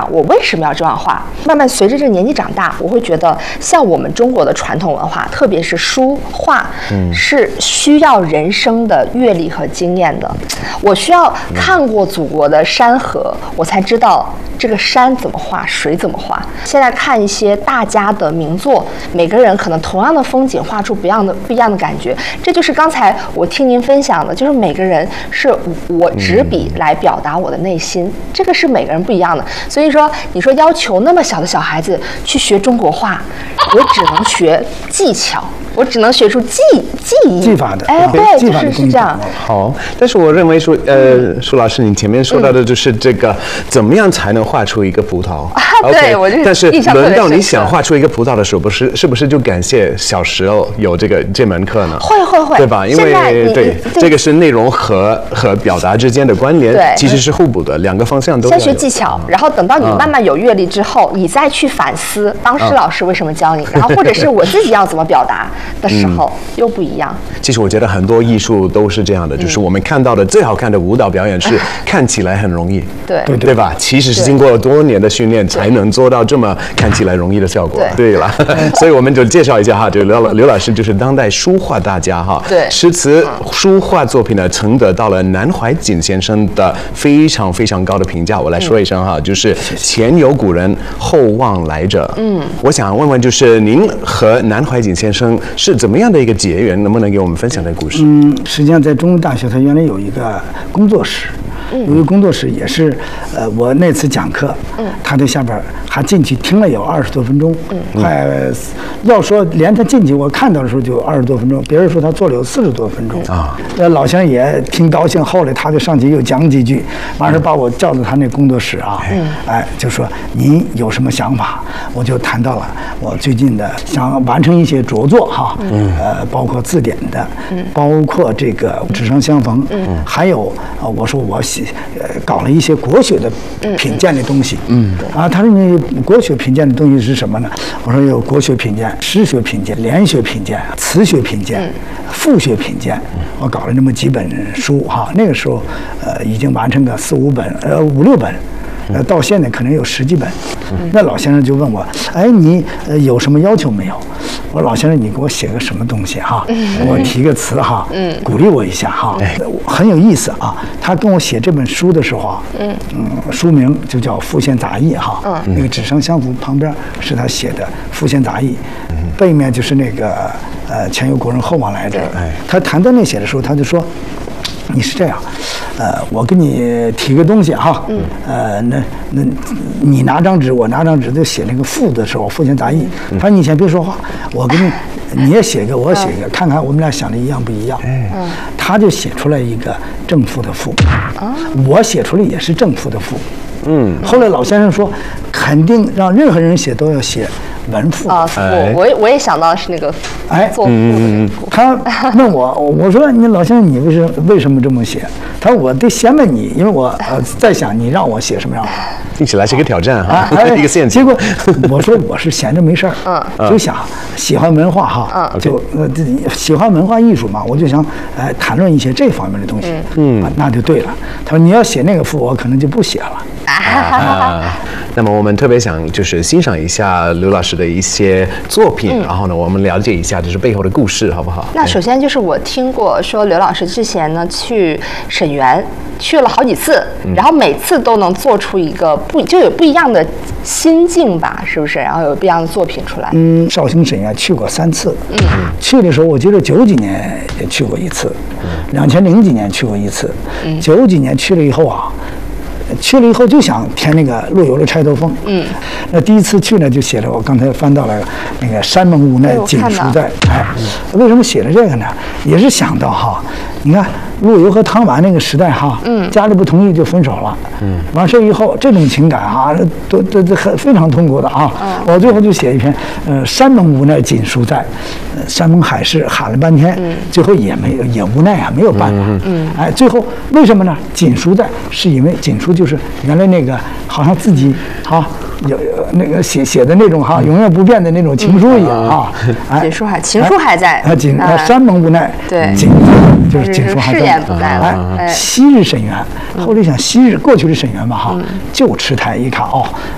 我为什么要这样画？慢慢随着这个年纪长大，我会觉得像我们中国的传统文化，特别是书画，是需要人生的阅历和经验的。我需要看过祖国的山河，我才知道这个山怎么画，水怎么画。现在看一些大家的名作，每个人可能同样的风景画出不一样的感觉。这就是刚才我听您分享的，就是每个人是我执笔来表达我的内心，这个是每个人不一样的。所以说，你说要求那么小的小孩子去学中国画，我只能学技巧，我只能学出技艺技法的， 对，就是这样。 好，但是我认为说，舒老师，你前面说到的就是这个，怎么样才能画出一个葡萄？ 对，我就但是轮到你想画出一个葡萄的时候，是不是就感谢小时候有这门课呢？ 会， 对吧？因为对这个是内容和表达之间的关联，其实是互补的，两个方向都要有。 先学技巧，然后等到你慢慢有阅历之后，你再去反思当时老师为什么教你，然后或者是我自己要怎么表达的时候又不一样。 其实我觉得很多艺术都是这样的，就是我们看到的最好看的舞蹈表演是看起来很容易，对吧？其实是经过多年的训练才能做到这么看起来容易的效果。对了，所以我们就介绍一下哈，就刘老师就是当代书画大家哈， 对， 诗词书画作品呢曾得到了南怀瑾先生的非常非常高的评价。我来说一声哈，就是前有古人，后望来者。我想问问，就是您和南怀瑾先生是怎么样的一个结缘？能不能给我们分享这个故事？ 实际上在中文大学，它原来有一个工作室。有一个工作室也是，我那次讲课，他在下边还进去听了有20多分钟，快要说连他进去我看到的时候就有20多分钟，别人说他做了有40多分钟啊。老乡也挺高兴，后来他就上去又讲几句，完事把我叫到他那工作室啊，就说您有什么想法？我就谈到了我最近的想完成一些着作哈，包括字典的，包括这个纸上相逢，还有我说我搞了一些国学的品鉴的东西，他说你国学品鉴的东西是什么呢？我说有国学品鉴、诗学品鉴、联学品鉴、词学品鉴、赋学品鉴，我搞了这么几本书哈。那个时候已经完成个4、5本，5、6本。到现在可能有10几本。那老先生就问我，你有什么要求没有？我说老先生，你给我写个什么东西哈？我提个词哈，鼓励我一下哈。很有意思啊。他跟我写这本书的时候啊，书名就叫《复现杂艺》哈。那个纸上相符旁边是他写的《复现杂艺》，背面就是那个前有古人后望来者。他谈到那写的时候，他就说。你是这样，我给你提个东西哈，那你拿张纸，我拿张纸，就写那个赋的时候，复现杂艺。他说你先别说话，我给你也写个，我写个，看看我们俩想的一样不一样。他就写出来一个正赋的赋，我写出来也是正赋的赋。后来老先生说，肯定让任何人写都要写文赋啊。我也想到是那个做赋的。 他问我说你老先生你为什么这么写？他说我得先问你，因为我在想你让我写什么样。 听起来是一个挑战哈，一个陷阱。 结果我说我是闲着没事儿，就想喜欢文化哈，就喜欢文化艺术嘛，我就想谈论一些这方面的东西。那就对了。他说你要写那个赋，我可能就不写了。 那么我们特别想就是欣赏一下刘老师的一些作品，然后呢，我们了解一下就是背后的故事，好不好？ 那首先就是我听过说刘老师之前呢去沈园去了好几次，然后每次都能做出一个有不一样的心境吧，是不是？然后有不一样的作品出来。 绍兴沈园去过3次，去的时候我记得90几年也去过1次，2000几年去过1次，90几年去了以后啊。去了以后就想填那个陆游的《钗头凤》。那第一次去呢，就写了我刚才翻到了那个山盟无奈锦书在。为什么写了这个呢？也是想到哈，你看陆游和汤完那个时代哈，家里不同意就分手了。完事以后这种情感哈，都非常痛苦的啊。我最后就写一篇，山盟无奈锦书在，山盟海誓喊了半天，最后也无奈啊，没有办法。最后为什么呢？锦书在，是因为锦书就是原来那个好像自己有那个写的那种永远不变的那种情书一样锦书情书还在山盟无奈， 对， 锦就是锦书还在。 誓言不在了。 昔日沈园，后来想昔日过去的沈园吧就池台一看